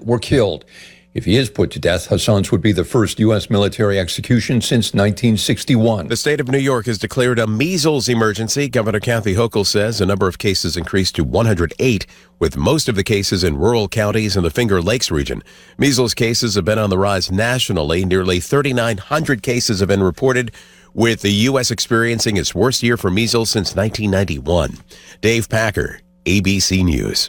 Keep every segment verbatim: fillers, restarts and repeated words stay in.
were killed. If he is put to death, Hassan's would be the first U S military execution since nineteen sixty-one. The state of New York has declared a measles emergency. Governor Kathy Hochul says the number of cases increased to one hundred eight, with most of the cases in rural counties in the Finger Lakes region. Measles cases have been on the rise nationally. Nearly thirty-nine hundred cases have been reported, with the U S experiencing its worst year for measles since nineteen ninety-one. Dave Packer, A B C News.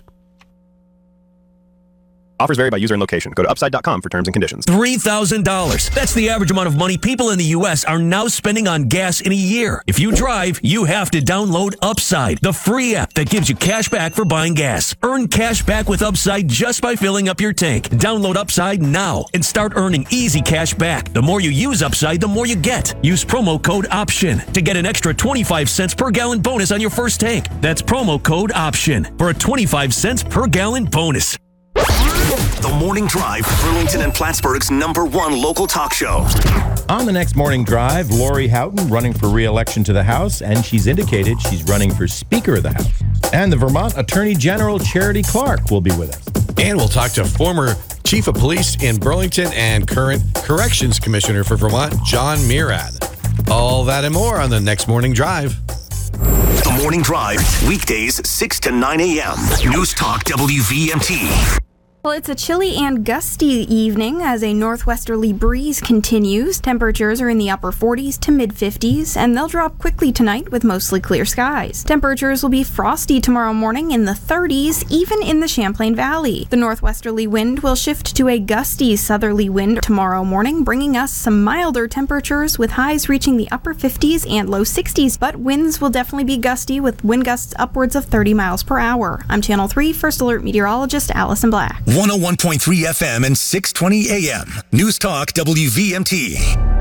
Offers vary by user and location. Go to upside dot com for terms and conditions. three thousand dollars. That's the average amount of money people in the U S are now spending on gas in a year. If you drive, you have to download Upside, the free app that gives you cash back for buying gas. Earn cash back with Upside just by filling up your tank. Download Upside now and start earning easy cash back. The more you use Upside, the more you get. Use promo code OPTION to get an extra twenty-five cents per gallon bonus on your first tank. That's promo code OPTION for a twenty-five cents per gallon bonus. The Morning Drive, Burlington and Plattsburgh's number one local talk show. On the next Morning Drive, Lori Houghton running for re-election to the House, and she's indicated she's running for Speaker of the House. And the Vermont Attorney General Charity Clark will be with us. And we'll talk to former Chief of Police in Burlington and current Corrections Commissioner for Vermont, John Murad. All that and more on the next Morning Drive. The Morning Drive, weekdays six to nine a.m. News Talk W V M T. Well, it's a chilly and gusty evening as a northwesterly breeze continues. Temperatures are in the upper forties to mid-fifties, and they'll drop quickly tonight with mostly clear skies. Temperatures will be frosty tomorrow morning in the thirties, even in the Champlain Valley. The northwesterly wind will shift to a gusty southerly wind tomorrow morning, bringing us some milder temperatures with highs reaching the upper fifties and low sixties, but winds will definitely be gusty with wind gusts upwards of thirty miles per hour. I'm Channel three First Alert meteorologist Allison Black. one oh one point three F M and six twenty A M. News Talk W V M T.